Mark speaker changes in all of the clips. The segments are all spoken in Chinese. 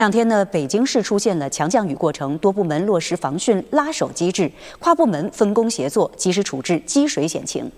Speaker 1: 这两天呢，北京市出现了强降雨过程，多部门落实防汛拉手机制，跨部门分工协作，及时处置积水险情。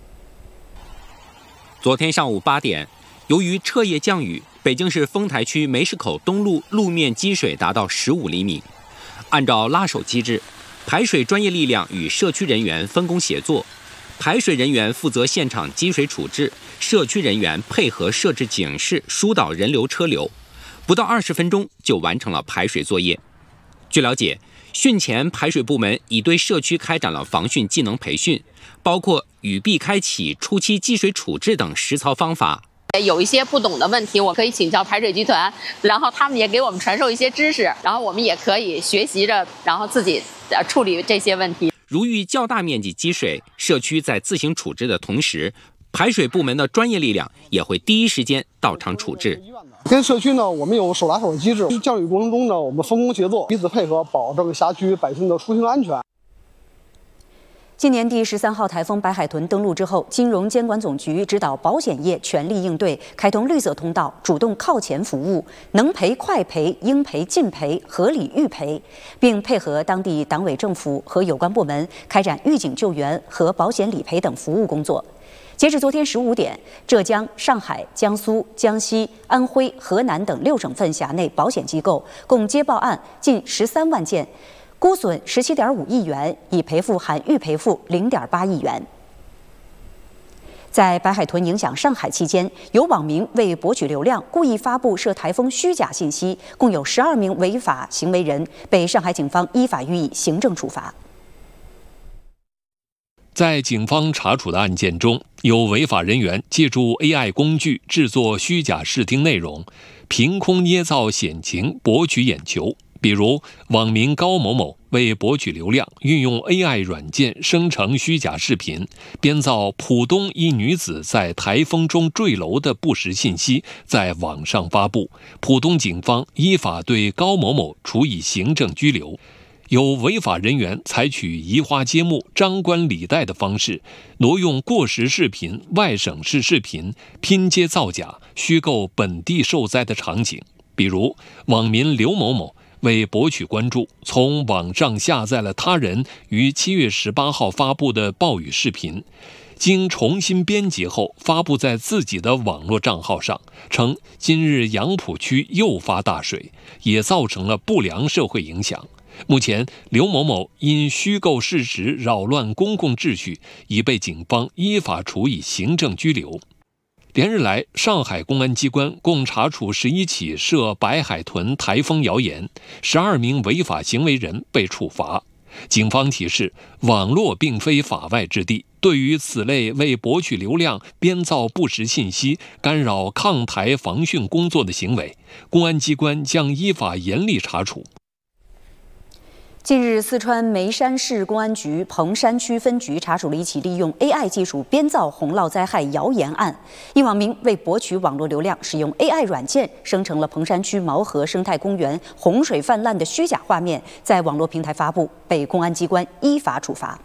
Speaker 2: 昨天上午8点，由于彻夜降雨，北京市丰台区梅市口东路路面积水达到15厘米。按照拉手机制，排水专业力量与社区人员分工协作，排水人员负责现场积水处置，社区人员配合设置警示，疏导人流车流。不到20分钟就完成了排水作业。据了解，汛前排水部门已对社区开展了防汛技能培训，包括雨避开启、初期积水处置等实操方法。
Speaker 3: 有一些不懂的问题，我可以请教排水集团，然后他们也给我们传授一些知识，然后我们也可以学习着，然后自己处理这些问题。
Speaker 2: 如遇较大面积积水，社区在自行处置的同时，排水部门的专业力量也会第一时间到场处置。
Speaker 4: 跟社区呢，我们有手拉手的机制。降雨过程中呢，我们分工协作，彼此配合，保证辖区百姓的出行安全。
Speaker 1: 今年第13号台风白海豚登陆之后，金融监管总局指导保险业全力应对，开通绿色通道，主动靠前服务，能赔快赔，应赔尽赔，合理预赔，并配合当地党委政府和有关部门开展预警救援和保险理赔等服务工作。截至昨天15点，浙江、上海、江苏、江西、安徽、河南等6省份辖内保险机构共接报案近13万件，估损17.5亿元，已赔付含预赔付0.8亿元。在白海豚影响上海期间，有网民为博取流量，故意发布涉台风虚假信息，共有12名违法行为人被上海警方依法予以行政处罚。
Speaker 5: 在警方查处的案件中，有违法人员借助 AI 工具制作虚假视听内容，凭空捏造险情博取眼球。比如，网民高某某为博取流量，运用 AI 软件生成虚假视频，编造浦东一女子在台风中坠楼的不实信息，在网上发布。浦东警方依法对高某某处以行政拘留。有违法人员采取移花接木、张冠李戴的方式，挪用过时视频、外省市视频，拼接造假，虚构本地受灾的场景。比如，网民刘某某为博取关注，从网上下载了他人于7月18号发布的暴雨视频，经重新编辑后发布在自己的网络账号上，称今日杨浦区又发大水，也造成了不良社会影响。目前，刘某某因虚构事实扰乱公共秩序，已被警方依法处以行政拘留。连日来，上海公安机关共查处11起涉白海豚台风谣言，12名违法行为人被处罚。警方提示，网络并非法外之地，对于此类为博取流量、编造不实信息、干扰抗台防汛工作的行为，公安机关将依法严厉查处。
Speaker 1: 近日，四川眉山市公安局彭山区分局查处了一起利用 AI 技术编造洪涝灾害谣言案。一网民为博取网络流量，使用 AI 软件生成了彭山区毛河生态公园洪水泛滥的虚假画面，在网络平台发布，被公安机关依法处罚。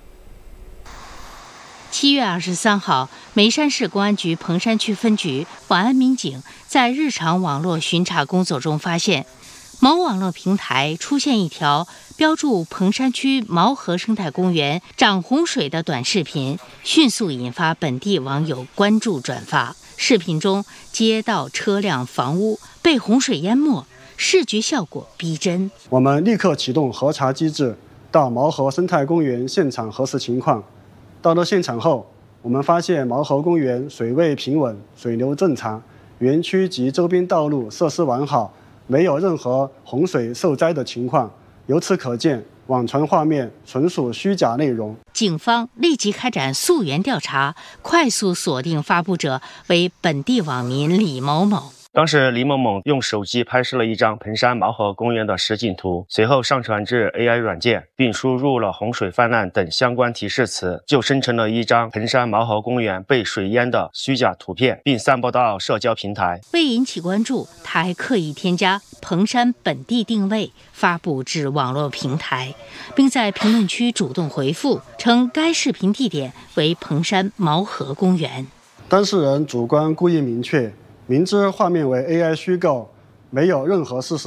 Speaker 6: 7月23号，眉山市公安局彭山区分局网安民警在日常网络巡查工作中发现，某网络平台出现一条标注彭山区毛河生态公园涨洪水的短视频，迅速引发本地网友关注转发。视频中，街道、车辆、房屋被洪水淹没，视觉效果逼真。
Speaker 4: 我们立刻启动核查机制，到毛河生态公园现场核实情况。到了现场后，我们发现毛河公园水位平稳，水流正常，园区及周边道路设施完好，没有任何洪水受灾的情况。由此可见，网传画面纯属虚假内容。
Speaker 6: 警方立即开展溯源调查，快速锁定发布者为本地网民李某某。
Speaker 7: 当时李某某用手机拍摄了一张彭山毛河公园的实景图，随后上传至 AI 软件，并输入了洪水泛滥等相关提示词，就生成了一张彭山毛河公园被水淹的虚假图片，并散播到社交平台。
Speaker 6: 为引起关注，他还刻意添加彭山本地定位，发布至网络平台，并在评论区主动回复，称该视频地点为彭山毛河公园。
Speaker 4: 当事人主观故意明确，明知画面为 AI 虚构， 没有任何事实